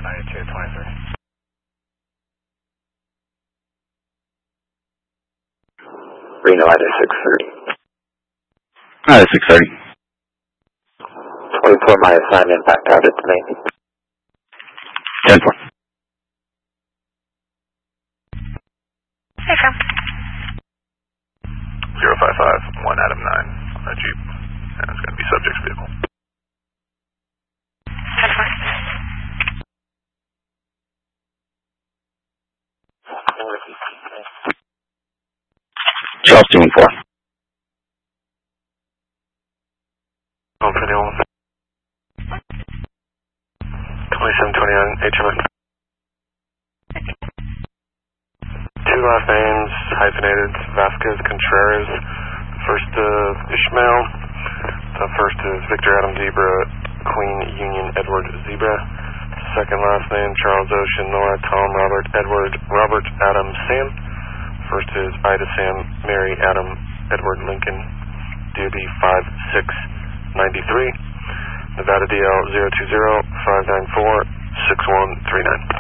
9223. Reno at 630. 630. 24 my assignment impact routed to me. 10-4. Hey, Sam. 055, 1 Adam 9 on that Jeep. And it's going to be subject's vehicle. 10-4. Charles 2 and 4. 2729 HMX. Two last names, hyphenated, Vasquez Contreras. First Ishmael. The first is Victor Adam Zebra, Queen Union Edward Zebra. Second last name, Charles Ocean Nora Tom Robert Edward Robert Adam Sam. First is Ida Sam Mary Adam Edward Lincoln. DOB 5693. Nevada DL 020-594-6139.